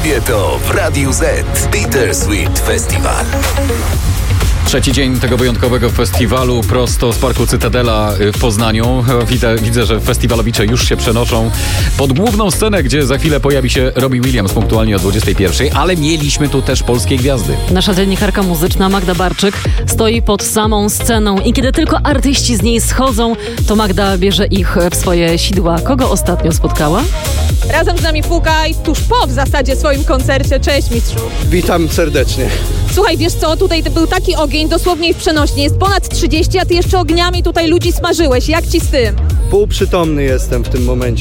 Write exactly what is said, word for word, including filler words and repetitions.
kobieto w Radiu Z. Bitter Sweet Festival. Trzeci dzień tego wyjątkowego festiwalu prosto z Parku Cytadela w Poznaniu. Widzę, widzę, że festiwalowicze już się przenoszą pod główną scenę, gdzie za chwilę pojawi się Robbie Williams punktualnie o dwudziestej pierwszej, ale mieliśmy tu też polskie gwiazdy. Nasza dziennikarka muzyczna Magda Barczyk stoi pod samą sceną i kiedy tylko artyści z niej schodzą, to Magda bierze ich w swoje sidła. Kogo ostatnio spotkała? Razem z nami Fugaj, tuż po w zasadzie swoim koncercie. Cześć mistrzu. Witam serdecznie. Słuchaj, wiesz co, tutaj był taki ogień, dosłownie w przenośni. Jest ponad trzydzieści, a ty jeszcze ogniami tutaj ludzi smażyłeś. Jak ci z tym? Półprzytomny jestem w tym momencie.